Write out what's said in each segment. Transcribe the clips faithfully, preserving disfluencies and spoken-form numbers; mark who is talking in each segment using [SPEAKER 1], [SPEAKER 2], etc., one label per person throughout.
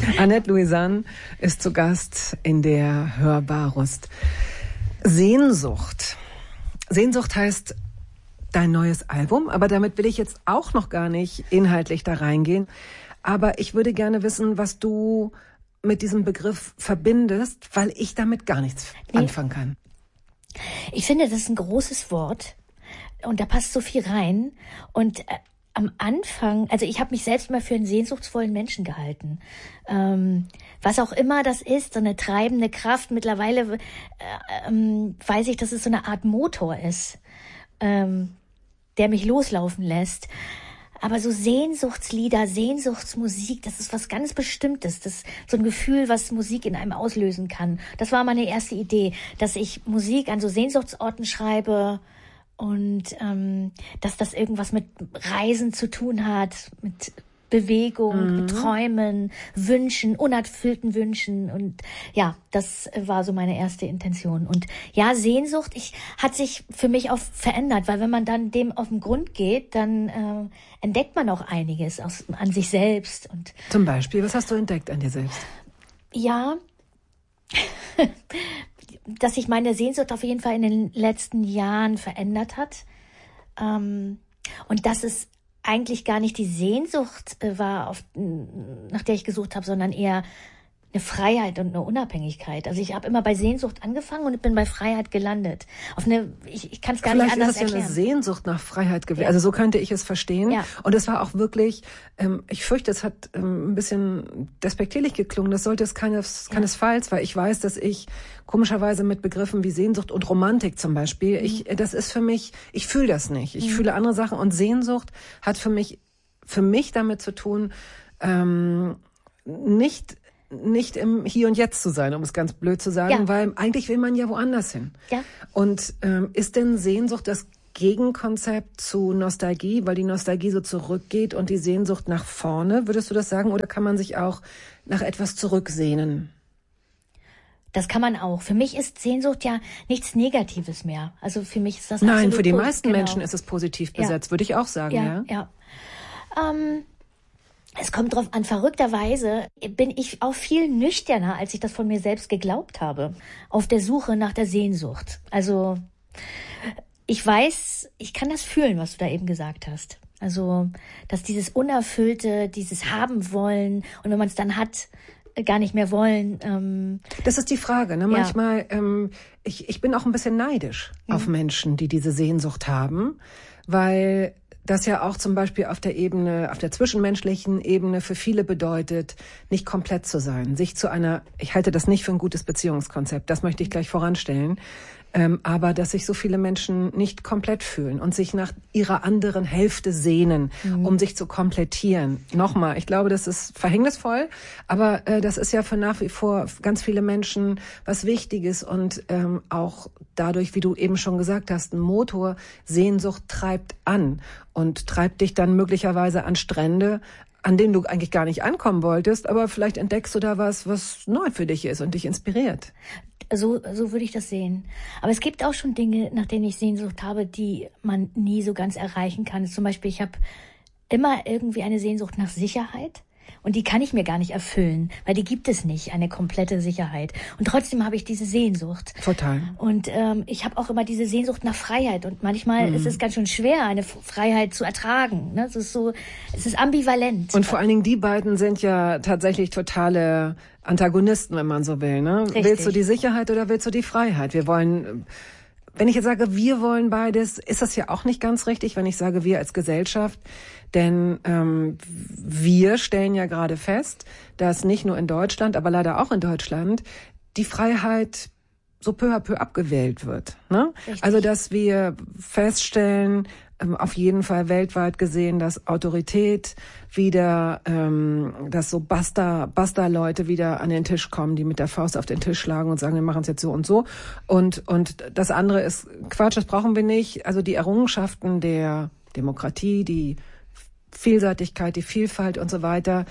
[SPEAKER 1] Annette Louisanne ist zu Gast in der Hörbar-Rust. Sehnsucht. Sehnsucht heißt dein neues Album, aber damit will ich jetzt auch noch gar nicht inhaltlich da reingehen. Aber ich würde gerne wissen, was du mit diesem Begriff verbindest, weil ich damit gar nichts nee. anfangen kann.
[SPEAKER 2] Ich finde, das ist ein großes Wort und da passt so viel rein. Und äh, am Anfang, also ich habe mich selbst immer für einen sehnsuchtsvollen Menschen gehalten. Ähm, was auch immer das ist, so eine treibende Kraft. Mittlerweile äh, ähm, weiß ich, dass es so eine Art Motor ist, ähm, der mich loslaufen lässt. Aber so Sehnsuchtslieder, Sehnsuchtsmusik, das ist was ganz Bestimmtes. Das ist so ein Gefühl, was Musik in einem auslösen kann. Das war meine erste Idee, dass ich Musik an so Sehnsuchtsorten schreibe und ähm, dass das irgendwas mit Reisen zu tun hat, mit Bewegung, mhm. mit Träumen, Wünschen, unerfüllten Wünschen. Und ja, das war so meine erste Intention. Und ja, Sehnsucht ich, hat sich für mich auch verändert, weil wenn man dann dem auf den Grund geht, dann äh, entdeckt man auch einiges aus, an sich selbst. Und
[SPEAKER 1] zum Beispiel, was hast du entdeckt an dir selbst?
[SPEAKER 2] Ja, dass sich meine Sehnsucht auf jeden Fall in den letzten Jahren verändert hat. Ähm, und dass es eigentlich gar nicht die Sehnsucht äh, war, auf, nach der ich gesucht habe, sondern eher eine Freiheit und eine Unabhängigkeit. Also ich habe immer bei Sehnsucht angefangen und bin bei Freiheit gelandet. Auf eine, ich, ich kann es gar
[SPEAKER 1] Vielleicht
[SPEAKER 2] nicht anders
[SPEAKER 1] ist es ja
[SPEAKER 2] erklären.
[SPEAKER 1] Eine Sehnsucht nach Freiheit gewesen.
[SPEAKER 2] Ja.
[SPEAKER 1] Also so könnte ich es verstehen.
[SPEAKER 2] Ja.
[SPEAKER 1] Und es war auch wirklich, ähm, ich fürchte, es hat ähm, ein bisschen despektierlich geklungen. Das sollte es keines, ja. keinesfalls, weil ich weiß, dass ich komischerweise mit Begriffen wie Sehnsucht und Romantik zum Beispiel, mhm. ich, das ist für mich, ich fühle das nicht. Ich mhm. fühle andere Sachen und Sehnsucht hat für mich, für mich damit zu tun, ähm, nicht nicht im Hier und Jetzt zu sein, um es ganz blöd zu sagen, ja. weil eigentlich will man ja woanders hin.
[SPEAKER 2] Ja.
[SPEAKER 1] Und ähm, ist denn Sehnsucht das Gegenkonzept zu Nostalgie, weil die Nostalgie so zurückgeht und die Sehnsucht nach vorne, würdest du das sagen? Oder kann man sich auch nach etwas zurücksehnen?
[SPEAKER 2] Das kann man auch. Für mich ist Sehnsucht ja nichts Negatives mehr. Also für mich ist das
[SPEAKER 1] Nein, für die
[SPEAKER 2] positiv,
[SPEAKER 1] meisten
[SPEAKER 2] genau.
[SPEAKER 1] Menschen ist es positiv besetzt,
[SPEAKER 2] ja.
[SPEAKER 1] würde ich auch sagen.
[SPEAKER 2] Ja,
[SPEAKER 1] ja.
[SPEAKER 2] ja. Ähm, Es kommt drauf an, verrückterweise bin ich auch viel nüchterner, als ich das von mir selbst geglaubt habe, auf der Suche nach der Sehnsucht. Also ich weiß, ich kann das fühlen, was du da eben gesagt hast. Also, dass dieses Unerfüllte, dieses Haben wollen und wenn man es dann hat, gar nicht mehr wollen. Ähm,
[SPEAKER 1] das ist die Frage. Ne?
[SPEAKER 2] Ja.
[SPEAKER 1] Manchmal, ähm, ich, ich bin auch ein bisschen neidisch mhm. auf Menschen, die diese Sehnsucht haben, weil das ja auch zum Beispiel auf der Ebene, auf der zwischenmenschlichen Ebene für viele bedeutet, nicht komplett zu sein, sich zu einer, ich halte das nicht für ein gutes Beziehungskonzept, das möchte ich gleich voranstellen, ähm, aber dass sich so viele Menschen nicht komplett fühlen und sich nach ihrer anderen Hälfte sehnen, mhm. um sich zu komplettieren. Nochmal, ich glaube, das ist verhängnisvoll, aber äh, das ist ja für nach wie vor ganz viele Menschen was Wichtiges und ähm, auch dadurch, wie du eben schon gesagt hast, ein Motor, Sehnsucht treibt an und treibt dich dann möglicherweise an Strände, an denen du eigentlich gar nicht ankommen wolltest, aber vielleicht entdeckst du da was, was neu für dich ist und dich inspiriert.
[SPEAKER 2] So, so würde ich das sehen. Aber es gibt auch schon Dinge, nach denen ich Sehnsucht habe, die man nie so ganz erreichen kann. Zum Beispiel, ich habe immer irgendwie eine Sehnsucht nach Sicherheit. Und die kann ich mir gar nicht erfüllen, weil die gibt es nicht, eine komplette Sicherheit. Und trotzdem habe ich diese Sehnsucht.
[SPEAKER 1] Total.
[SPEAKER 2] Und ähm, ich habe auch immer diese Sehnsucht nach Freiheit. Und manchmal mhm. ist es ganz schön schwer, eine Freiheit zu ertragen. Ne? Es ist so, es ist ambivalent.
[SPEAKER 1] Und vor allen Dingen die beiden sind ja tatsächlich totale Antagonisten, wenn man so will. Ne? Willst du die Sicherheit oder willst du die Freiheit? Wir wollen... Wenn ich jetzt sage, wir wollen beides, ist das ja auch nicht ganz richtig, wenn ich sage, wir als Gesellschaft. Denn ähm, wir stellen ja gerade fest, dass nicht nur in Deutschland, aber leider auch in Deutschland, die Freiheit so peu à peu abgewählt wird. Ne? Also dass wir feststellen, ähm, auf jeden Fall weltweit gesehen, dass Autorität wieder, ähm, dass so Basta, Basta-Leute wieder an den Tisch kommen, die mit der Faust auf den Tisch schlagen und sagen, wir machen es jetzt so und so. Und und das andere ist Quatsch, das brauchen wir nicht. Also die Errungenschaften der Demokratie, die Vielseitigkeit, die Vielfalt und so weiter,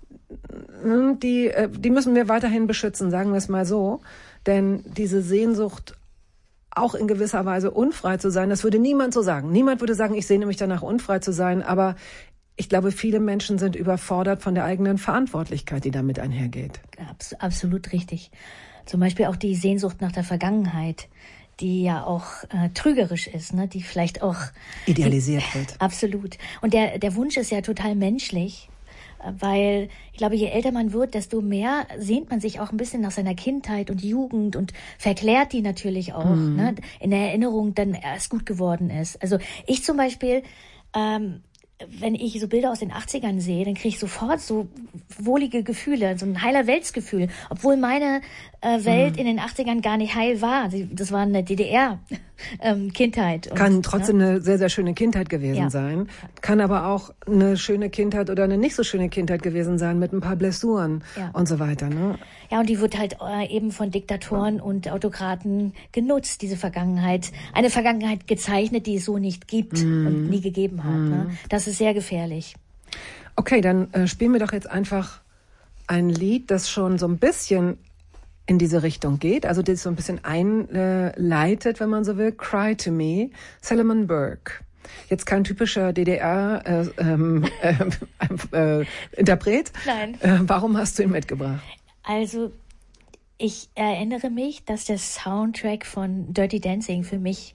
[SPEAKER 1] die die müssen wir weiterhin beschützen, sagen wir es mal so. Denn diese Sehnsucht, auch in gewisser Weise unfrei zu sein, das würde niemand so sagen. Niemand würde sagen, ich sehne mich danach, unfrei zu sein, aber ich glaube, viele Menschen sind überfordert von der eigenen Verantwortlichkeit, die damit einhergeht.
[SPEAKER 2] Abs- absolut richtig. Zum Beispiel auch die Sehnsucht nach der Vergangenheit, die ja auch äh, trügerisch ist, ne? Die vielleicht auch
[SPEAKER 1] idealisiert
[SPEAKER 2] die,
[SPEAKER 1] wird.
[SPEAKER 2] Absolut. Und der der Wunsch ist ja total menschlich, weil ich glaube, je älter man wird, desto mehr sehnt man sich auch ein bisschen nach seiner Kindheit und Jugend und verklärt die natürlich auch, mhm. ne? In der Erinnerung dann erst gut geworden ist. Also ich zum Beispiel, ähm, wenn ich so Bilder aus den achtzigern sehe, dann kriege ich sofort so wohlige Gefühle, so ein heiler Weltsgefühl, obwohl meine äh, Welt mhm. in den achtzigern gar nicht heil war. Das war eine D D R-Kindheit. Ähm,
[SPEAKER 1] Kann trotzdem ne? eine sehr, sehr schöne Kindheit gewesen ja. sein. Kann aber auch eine schöne Kindheit oder eine nicht so schöne Kindheit gewesen sein mit ein paar Blessuren ja. und so weiter. Ne?
[SPEAKER 2] Ja, und die wird halt äh, eben von Diktatoren ja. und Autokraten genutzt, diese Vergangenheit. Eine Vergangenheit gezeichnet, die es so nicht gibt mm. und nie gegeben hat. Mm. Ne? Das ist sehr gefährlich.
[SPEAKER 1] Okay, dann äh, spielen wir doch jetzt einfach ein Lied, das schon so ein bisschen in diese Richtung geht, also das so ein bisschen einleitet, wenn man so will. Cry to Me, Salomon Burke. Jetzt kein typischer D D R-Interpret. Äh, ähm, äh, äh, Interpret.
[SPEAKER 2] Nein.
[SPEAKER 1] Äh, warum hast du ihn mitgebracht?
[SPEAKER 2] Also ich erinnere mich, dass der Soundtrack von Dirty Dancing für mich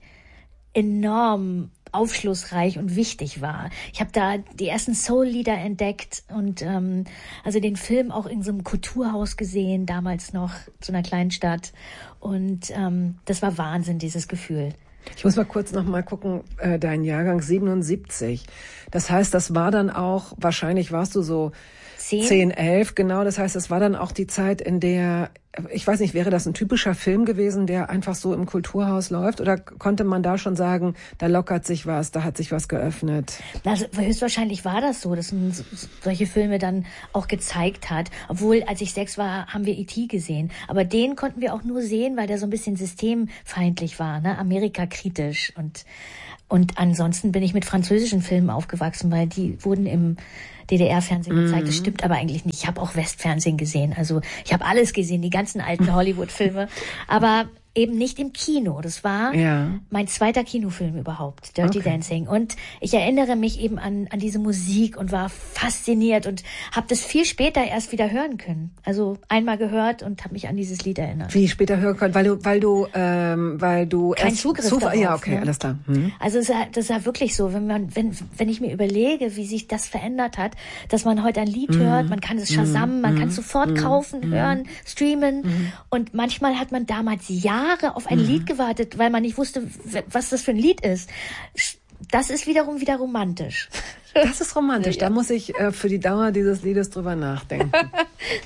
[SPEAKER 2] enorm aufschlussreich und wichtig war. Ich habe da die ersten Soul-Lieder entdeckt und ähm, also den Film auch in so einem Kulturhaus gesehen, damals noch, so einer kleinen Stadt. Und ähm, das war Wahnsinn, dieses Gefühl.
[SPEAKER 1] Ich muss mal kurz noch mal gucken, äh, dein Jahrgang siebenundsiebzig. Das heißt, das war dann auch, wahrscheinlich warst du so zehn, elf, genau. Das heißt, es war dann auch die Zeit, in der, ich weiß nicht, wäre das ein typischer Film gewesen, der einfach so im Kulturhaus läuft? Oder konnte man da schon sagen, da lockert sich was, da hat sich was geöffnet?
[SPEAKER 2] Also höchstwahrscheinlich war das so, dass man solche Filme dann auch gezeigt hat. Obwohl, als ich sechs war, haben wir E T gesehen. Aber den konnten wir auch nur sehen, weil der so ein bisschen systemfeindlich war, ne? Amerika-kritisch. Und, und ansonsten bin ich mit französischen Filmen aufgewachsen, weil die wurden im D D R-Fernsehen gezeigt. Mhm. Das stimmt aber eigentlich nicht. Ich habe auch Westfernsehen gesehen. Also ich habe alles gesehen, die ganzen alten Hollywood-Filme. Aber eben nicht im Kino. Das war ja. mein zweiter Kinofilm überhaupt, Dirty okay. Dancing. Und ich erinnere mich eben an an diese Musik und war fasziniert und habe das viel später erst wieder hören können. Also einmal gehört und habe mich an dieses Lied erinnert.
[SPEAKER 1] Wie später hören können? Weil du, weil du, ähm, weil du
[SPEAKER 2] kein
[SPEAKER 1] erst
[SPEAKER 2] Zugriff
[SPEAKER 1] Zuf-
[SPEAKER 2] darauf.
[SPEAKER 1] Ja, okay,
[SPEAKER 2] ne?
[SPEAKER 1] alles klar. Hm.
[SPEAKER 2] Also es ist, das ist ja wirklich so, wenn man, wenn wenn ich mir überlege, wie sich das verändert hat, dass man heute ein Lied mhm. hört, man kann es Shazam, man mhm. kann es sofort mhm. kaufen, mhm. hören, streamen mhm. und manchmal hat man damals Jahre auf ein mhm. Lied gewartet, weil man nicht wusste, was das für ein Lied ist. Das ist wiederum wieder romantisch.
[SPEAKER 1] Das ist romantisch. Ja. Da muss ich äh, für die Dauer dieses Liedes drüber nachdenken.